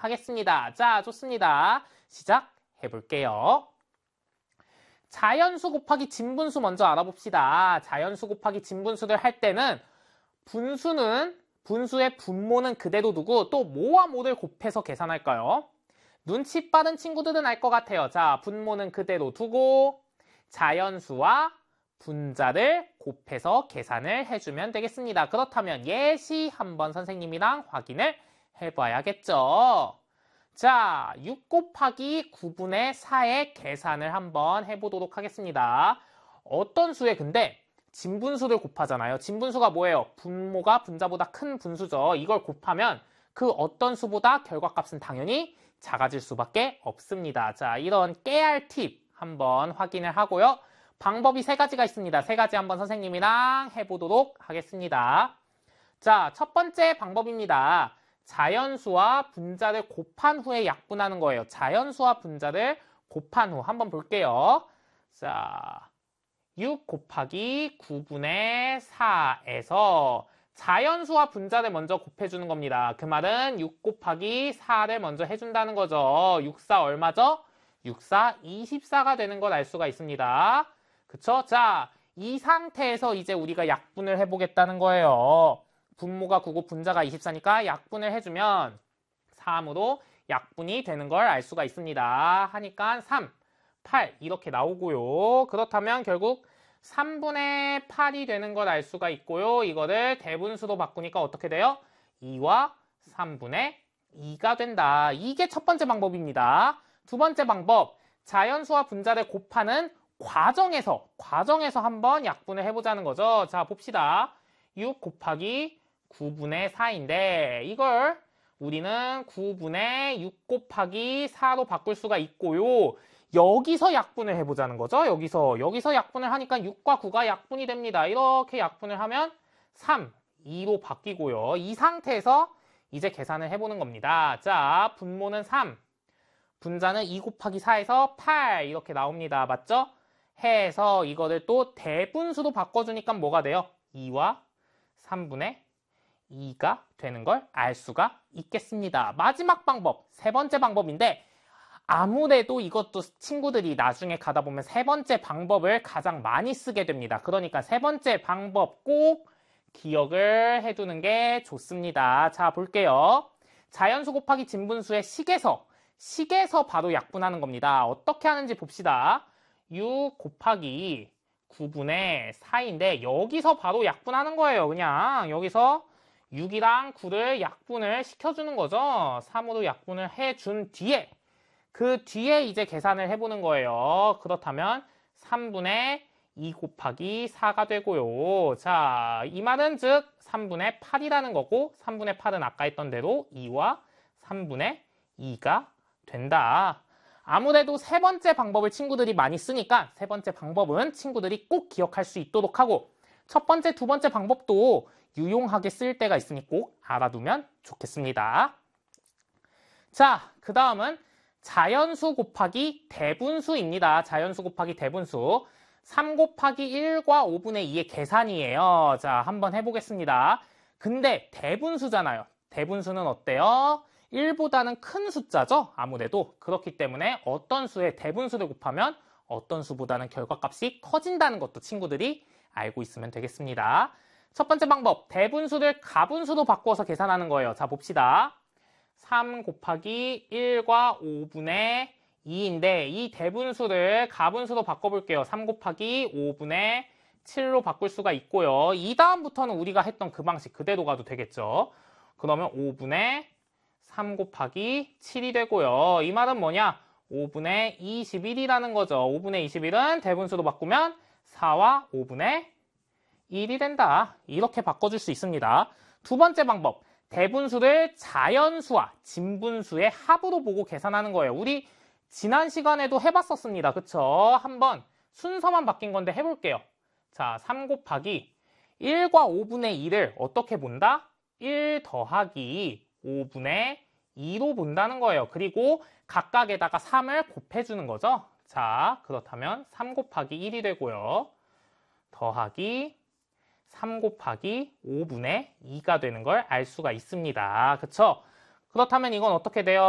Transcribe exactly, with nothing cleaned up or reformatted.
해보도록 하겠습니다. 자, 좋습니다. 시작해 볼게요. 자연수 곱하기 진분수 먼저 알아봅시다. 자연수 곱하기 진분수를 할 때는 분수는 분수의 분모는 그대로 두고 또 뭐와 뭐를 곱해서 계산할까요? 눈치 빠른 친구들은 알 것 같아요. 자, 분모는 그대로 두고 자연수와 분자를 곱해서 계산을 해주면 되겠습니다. 그렇다면 예시 한번 선생님이랑 확인을 해봐야겠죠. 자, 육 곱하기 구분의 사의 계산을 한번 해보도록 하겠습니다. 어떤 수에 근데 진분수를 곱하잖아요. 진분수가 뭐예요? 분모가 분자보다 큰 분수죠. 이걸 곱하면 그 어떤 수보다 결과값은 당연히 작아질 수밖에 없습니다. 자, 이런 깨알 팁 한번 확인을 하고요. 방법이 세 가지가 있습니다. 세 가지 한번 선생님이랑 해보도록 하겠습니다. 자, 첫 번째 방법입니다. 자연수와 분자를 곱한 후에 약분하는 거예요. 자연수와 분자를 곱한 후 한번 볼게요. 자, 육 곱하기 구분의 사에서 자연수와 분자를 먼저 곱해주는 겁니다. 그 말은 육 곱하기 사를 먼저 해준다는 거죠. 육, 사 얼마죠? 육, 사, 이십사가 되는 걸 알 수가 있습니다. 그쵸? 자, 이 상태에서 이제 우리가 약분을 해보겠다는 거예요. 분모가 구고 분자가 이십사니까 약분을 해주면 삼으로 약분이 되는 걸 알 수가 있습니다. 하니까 삼, 팔 이렇게 나오고요. 그렇다면 결국 삼분의 팔이 되는 걸 알 수가 있고요. 이거를 대분수로 바꾸니까 어떻게 돼요? 이와 삼분의 이가 된다. 이게 첫 번째 방법입니다. 두 번째 방법, 자연수와 분자를 곱하는 과정에서 과정에서 한번 약분을 해보자는 거죠. 자, 봅시다. 육 곱하기 구분의 사인데 이걸 우리는 구분의 육 곱하기 사로 바꿀 수가 있고요. 여기서 약분을 해보자는 거죠. 여기서 여기서 약분을 하니까 육과 구가 약분이 됩니다. 이렇게 약분을 하면 삼, 이로 바뀌고요. 이 상태에서 이제 계산을 해보는 겁니다. 자, 분모는 삼, 분자는 이 곱하기 사에서 팔 이렇게 나옵니다. 맞죠? 해서 이거를 또 대분수로 바꿔주니까 뭐가 돼요? 이와 삼분의 이가 되는 걸 알 수가 있겠습니다. 마지막 방법, 세 번째 방법인데 아무래도 이것도 친구들이 나중에 가다 보면 세 번째 방법을 가장 많이 쓰게 됩니다. 그러니까 세 번째 방법 꼭 기억을 해두는 게 좋습니다. 자, 볼게요. 자연수 곱하기 진분수의 식에서 식에서 바로 약분하는 겁니다. 어떻게 하는지 봅시다. 육 곱하기 구분의 사인데 여기서 바로 약분하는 거예요. 그냥 여기서 육이랑 구를 약분을 시켜주는 거죠. 삼으로 약분을 해준 뒤에 그 뒤에 이제 계산을 해보는 거예요. 그렇다면 삼분의 이 곱하기 사가 되고요. 자, 이 말은 즉 삼분의 팔이라는 거고 삼분의 팔은 아까 했던 대로 이와 삼분의 이가 된다. 아무래도 세 번째 방법을 친구들이 많이 쓰니까 세 번째 방법은 친구들이 꼭 기억할 수 있도록 하고 첫 번째, 두 번째 방법도 유용하게 쓸 때가 있으니 꼭 알아두면 좋겠습니다. 자, 그 다음은 자연수 곱하기 대분수입니다. 자연수 곱하기 대분수. 삼 곱하기 일과 오분의 이의 계산이에요. 자, 한번 해보겠습니다. 근데 대분수잖아요. 대분수는 어때요? 일보다는 큰 숫자죠? 아무래도. 그렇기 때문에 어떤 수의 대분수를 곱하면 어떤 수보다는 결과값이 커진다는 것도 친구들이 알고 있으면 되겠습니다. 첫 번째 방법, 대분수를 가분수로 바꿔서 계산하는 거예요. 자, 봅시다. 삼 곱하기 일과 오분의 이인데 이 대분수를 가분수로 바꿔볼게요. 삼 곱하기 오분의 칠로 바꿀 수가 있고요. 이 다음부터는 우리가 했던 그 방식 그대로 가도 되겠죠. 그러면 오분의 삼 곱하기 칠이 되고요. 이 말은 뭐냐? 오분의 이십일이라는 거죠. 오분의 이십일은 대분수로 바꾸면 사와 오분의 일이 된다. 이렇게 바꿔줄 수 있습니다. 두 번째 방법. 대분수를 자연수와 진분수의 합으로 보고 계산하는 거예요. 우리 지난 시간에도 해봤었습니다. 그쵸? 한번 순서만 바뀐 건데 해볼게요. 자, 삼 곱하기 일과 오분의 이를 어떻게 본다? 일 더하기 오분의 이로 본다는 거예요. 그리고 각각에다가 삼을 곱해주는 거죠. 자, 그렇다면 삼 곱하기 일이 되고요. 더하기 삼 곱하기 오분의 이가 되는 걸 알 수가 있습니다. 그쵸? 그렇다면 이건 어떻게 돼요?